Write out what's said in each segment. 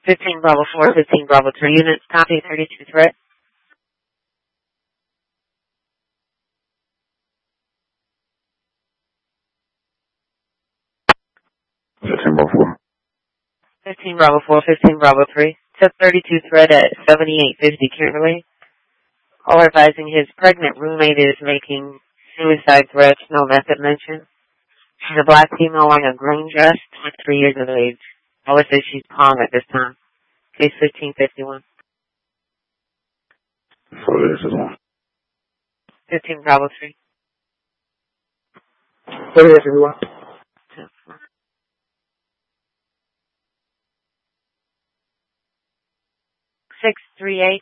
15 Bravo 4, 15 Bravo 3 units, copy 32 threat. 15 Bravo 4. 15 Bravo 4, 15 Bravo 3, took 32 threat at 7850 Kimberly. Caller advising his pregnant roommate is making suicide threats, no method mentioned. She's a black female wearing a green dress, 23 years of age. Caller says she's calm at this time. Case 1551. So this is one. 15 Bravo 3. What is it, everyone? 638.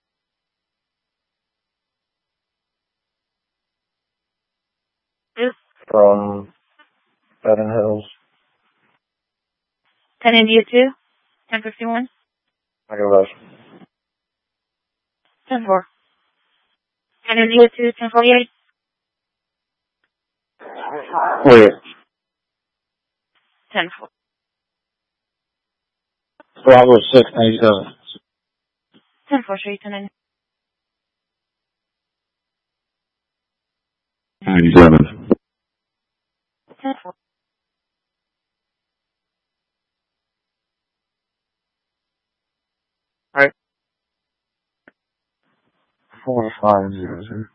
From Baton Hills. 10 India 2, 1051. I can rush. 10-4. 10 India 2, 1048. Wait. 10-4. Bravo 697. 10-4, show you 10 India. 97. 10-4. Alright. 4500.